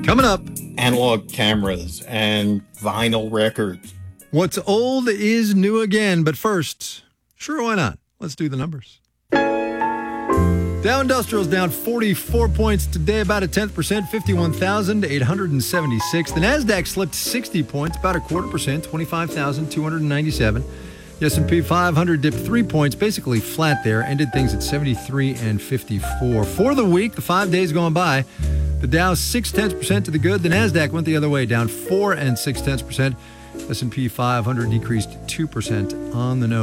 Coming up, analog cameras and vinyl records. what's old is new again. But first, sure, why not? Let's do the numbers. Dow Industrial's down 44 points today, about a 10%, 51,876. The NASDAQ slipped 60 points, about a 0.25%, 25,297. The S&P 500 dipped 3 points, basically flat there, ended things at 73 and 54. For the week, the 5 days gone by, the Dow 0.6% to the good. The NASDAQ went the other way, down 4 and 0.6%. S&P 500 decreased 2% on the nose.